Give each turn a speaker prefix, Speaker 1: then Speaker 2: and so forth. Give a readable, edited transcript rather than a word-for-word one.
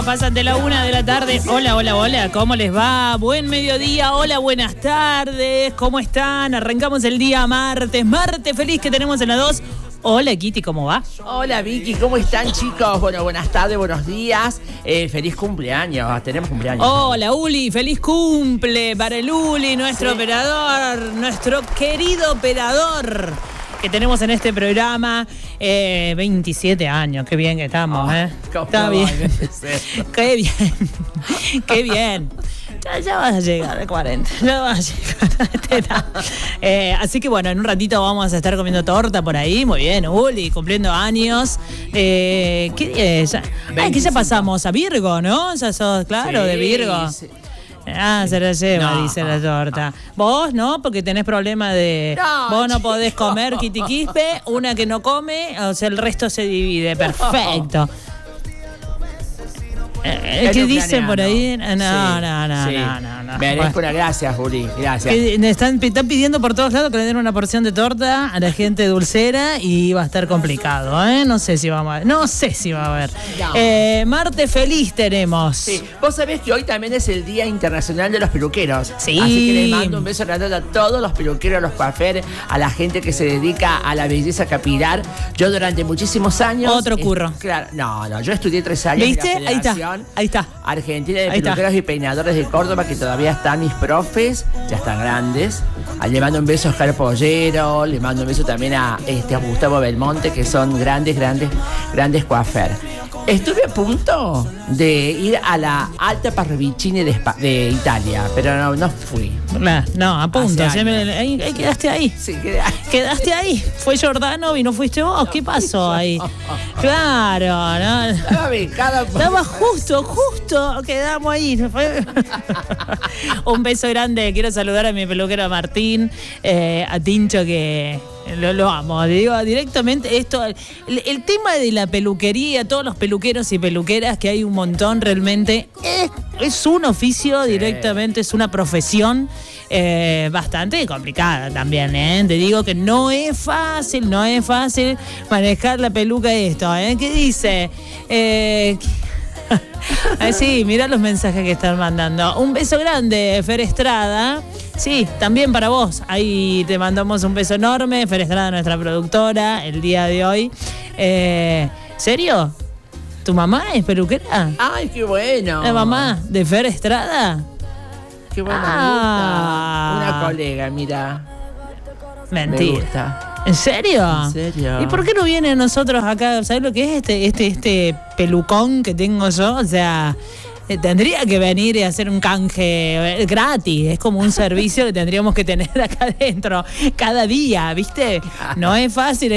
Speaker 1: Pasan de la 1 de la tarde. Hola, hola, hola. ¿Cómo les va? Buen mediodía. Hola, buenas tardes. ¿Cómo están? Arrancamos el día martes. Martes feliz que tenemos en la 2. Hola, Kitty, ¿cómo va?
Speaker 2: Hola, Vicky, ¿cómo están, chicos? Bueno, buenas tardes, buenos días. Feliz cumpleaños. Tenemos cumpleaños.
Speaker 1: Hola, Uli. Feliz cumple para el Uli, nuestro operador, nuestro querido operador que tenemos en este programa. 27 años, qué bien que estamos, ¿eh? Está bien. Qué bien, qué bien. Ya vas a llegar a 40, ya vas a llegar a esta edad. Así que bueno, en un ratito vamos a estar comiendo torta por ahí. Muy bien, Uli, cumpliendo años. ¿Qué día es? Que ya pasamos a Virgo, ¿no? Ya sos, claro, sí, de Virgo. Sí. Se la lleva, dice la torta. Vos, ¿no? Porque tenés problema de... vos no podés comer quitiquispe, una que no come, o sea, el resto se divide. Perfecto. ¿Qué dicen por ahí? No.
Speaker 2: Merezco una gracias, Juli. Gracias.
Speaker 1: Están pidiendo por todos lados que le den una porción de torta a la gente dulcera y va a estar complicado, ¿eh? No sé si va a haber. No. Martes feliz tenemos.
Speaker 2: Sí. Vos sabés que hoy también es el Día Internacional de los Peluqueros.
Speaker 1: Sí.
Speaker 2: Así que les mando un beso grande a todos los peluqueros, a los coaferes, a la gente que se dedica a la belleza capilar. Yo durante muchísimos años...
Speaker 1: Otro curro.
Speaker 2: Claro, yo estudié 3 años.
Speaker 1: ¿Viste?
Speaker 2: En la Federación
Speaker 1: Ahí está.
Speaker 2: Argentina de Peluqueros y Peinadores de Córdoba, que todavía están mis profes, ya están grandes. Le mando un beso a Oscar Pollero, le mando un beso también a Gustavo Belmonte, que son grandes coafer. Estuve a punto de ir a la Alta Parravicini de Italia, pero no fui.
Speaker 1: No, a punto. Ahí quedaste ahí.
Speaker 2: Sí, quedé ahí.
Speaker 1: Quedaste ahí. ¿Fue Giordano y no fuiste vos? ¿Qué pasó ahí? Claro, ¿no? Estaba justo, quedamos ahí. Un beso grande. Quiero saludar a mi peluquero Martín, a Tincho, que lo amo. Digo directamente esto, el tema de la peluquería, todos los peluqueros y peluqueras, que hay un montón realmente, es un oficio directamente, es una profesión bastante complicada también, ¿eh? Te digo que no es fácil manejar la peluca esto, ¿eh? ¿Qué dice? Sí, mirá los mensajes que están mandando. Un beso grande, Fer Estrada. Sí, también para vos. Ahí te mandamos un beso enorme. Fer Estrada, nuestra productora, el día de hoy. ¿Serio? ¿Tu mamá es peluquera?
Speaker 2: ¡Ay, qué bueno!
Speaker 1: ¿La mamá de Fer Estrada?
Speaker 2: ¡Qué buena! Una colega, mira.
Speaker 1: Mentira.
Speaker 2: Me gusta.
Speaker 1: ¿En serio?
Speaker 2: ¿En serio?
Speaker 1: ¿Y por qué no viene a nosotros acá? ¿Sabes lo que es este pelucón que tengo yo? O sea, tendría que venir y hacer un canje gratis. Es como un servicio que tendríamos que tener acá adentro cada día, ¿viste? No es fácil.